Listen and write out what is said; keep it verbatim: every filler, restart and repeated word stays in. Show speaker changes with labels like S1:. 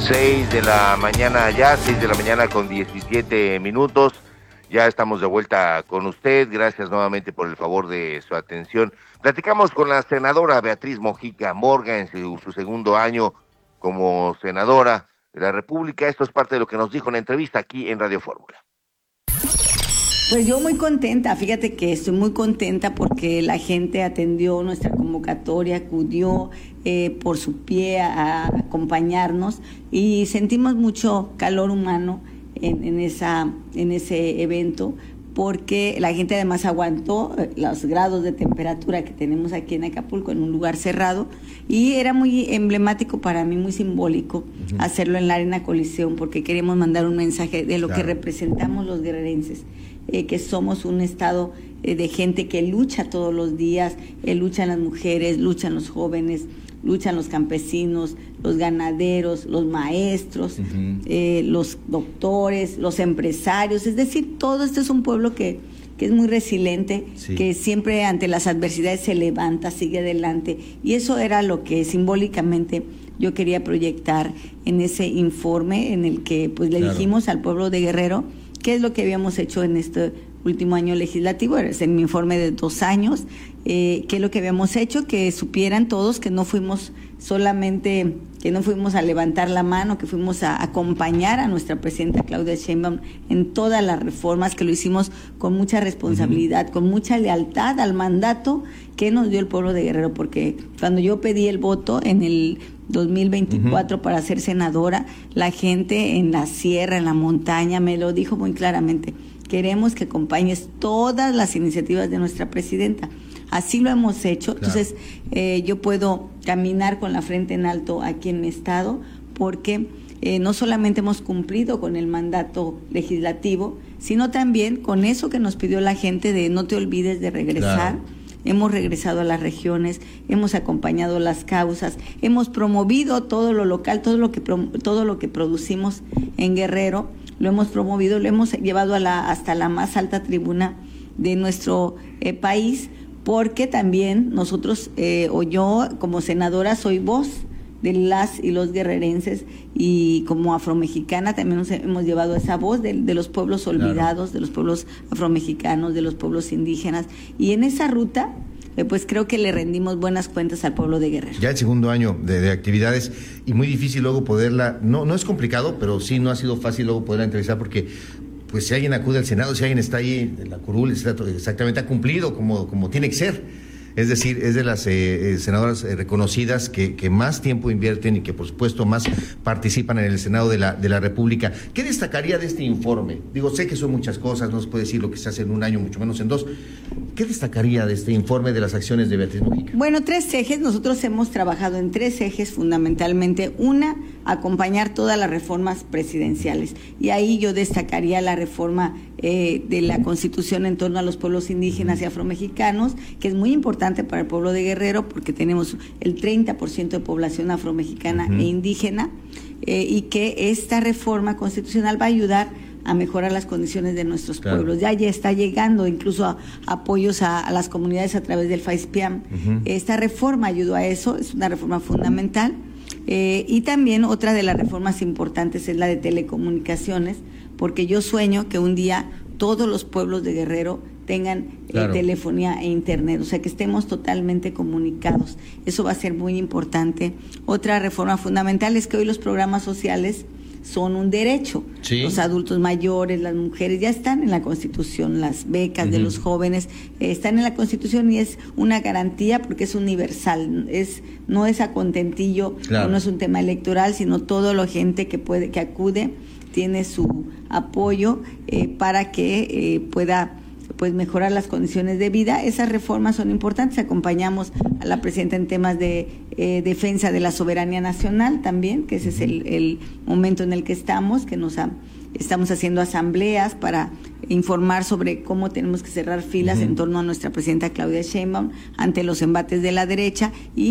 S1: seis de la mañana ya, seis de la mañana con diecisiete minutos. Ya estamos de vuelta con usted. Gracias nuevamente por el favor de su atención. Platicamos con la senadora Beatriz Mojica Morga en su, su segundo año como senadora de la República. Esto es parte de lo que nos dijo en la entrevista aquí en Radio Fórmula.
S2: Pues yo muy contenta, fíjate que estoy muy contenta porque la gente atendió nuestra convocatoria, acudió eh, por su pie a, a acompañarnos y sentimos mucho calor humano en, en, esa, en ese evento, porque la gente además aguantó los grados de temperatura que tenemos aquí en Acapulco, en un lugar cerrado, y era muy emblemático para mí, muy simbólico, uh-huh. hacerlo en la Arena Coliseum, porque queremos mandar un mensaje de lo claro. que representamos los guerrerenses. Eh, que somos un estado eh, de gente que lucha todos los días, eh, luchan las mujeres, luchan los jóvenes, luchan los campesinos, los ganaderos, los maestros, uh-huh. eh, los doctores, los empresarios, es decir, todo esto es un pueblo que, que es muy resiliente, sí. que siempre ante las adversidades se levanta, sigue adelante, y eso era lo que simbólicamente yo quería proyectar en ese informe en el que pues le claro. dijimos al pueblo de Guerrero qué es lo que habíamos hecho en este último año legislativo, es en mi informe de dos años, eh, qué es lo que habíamos hecho, que supieran todos que no fuimos solamente, que no fuimos a levantar la mano, que fuimos a acompañar a nuestra presidenta Claudia Sheinbaum en todas las reformas, que lo hicimos con mucha responsabilidad, uh-huh. con mucha lealtad al mandato que nos dio el pueblo de Guerrero, porque cuando yo pedí el voto en el dos mil veinticuatro uh-huh. para ser senadora, la gente en la sierra, en la montaña, me lo dijo muy claramente: queremos que acompañes todas las iniciativas de nuestra presidenta. Así lo hemos hecho, claro. entonces eh, yo puedo caminar con la frente en alto aquí en mi estado, porque eh, no solamente hemos cumplido con el mandato legislativo, sino también con eso que nos pidió la gente de no te olvides de regresar. Claro. Hemos regresado a las regiones, hemos acompañado las causas, hemos promovido todo lo local, todo lo que todo lo que producimos en Guerrero, lo hemos promovido, lo hemos llevado a la hasta la más alta tribuna de nuestro eh, país, porque también nosotros, eh, o yo como senadora, soy voz de las y los guerrerenses, y como afromexicana también nos hemos llevado esa voz de, de los pueblos olvidados, claro. de los pueblos afromexicanos, de los pueblos indígenas, y en esa ruta eh, pues creo que le rendimos buenas cuentas al pueblo de Guerrero.
S3: Ya el segundo año de, de actividades, y muy difícil luego poderla, no, no es complicado, pero sí no ha sido fácil luego poderla entrevistar, porque pues si alguien acude al Senado, si alguien está ahí en la curul, exactamente ha cumplido como, como tiene que ser. Es decir, es de las eh, senadoras eh, reconocidas que, que más tiempo invierten y que, por supuesto, más participan en el Senado de la, de la República. ¿Qué destacaría de este informe? Digo, sé que son muchas cosas, no se puede decir lo que se hace en un año, mucho menos en dos. ¿Qué destacaría de este informe de las acciones de Beatriz Mojica?
S2: Bueno, tres ejes. Nosotros hemos trabajado en tres ejes fundamentalmente. Una, acompañar todas las reformas presidenciales. Y ahí yo destacaría la reforma eh, de la Constitución en torno a los pueblos indígenas y afromexicanos, que es muy importante para el pueblo de Guerrero, porque tenemos el treinta por ciento de población afromexicana uh-huh. e indígena, eh, y que esta reforma constitucional va a ayudar a mejorar las condiciones de nuestros claro. pueblos. Ya, ya está llegando incluso a, a apoyos a, a las comunidades a través del FAISPIAM. Uh-huh. Esta reforma ayudó a eso, es una reforma fundamental. Eh, y también otra de las reformas importantes es la de telecomunicaciones, porque yo sueño que un día todos los pueblos de Guerrero tengan claro. eh, telefonía e internet, o sea, que estemos totalmente comunicados. Eso va a ser muy importante. Otra reforma fundamental es que hoy los programas sociales son un derecho. ¿Sí? Los adultos mayores, las mujeres, ya están en la Constitución, las becas uh-huh. de los jóvenes eh, están en la Constitución, y es una garantía porque es universal, es no es a contentillo, claro. no es un tema electoral, sino toda la gente que puede que acude tiene su apoyo eh, para que eh, pueda pues mejorar las condiciones de vida. Esas reformas son importantes. Acompañamos a la presidenta en temas de eh, defensa de la soberanía nacional también, que ese es el, el momento en el que estamos, que nos ha, estamos haciendo asambleas para informar sobre cómo tenemos que cerrar filas uh-huh. en torno a nuestra presidenta Claudia Sheinbaum ante los embates de la derecha, y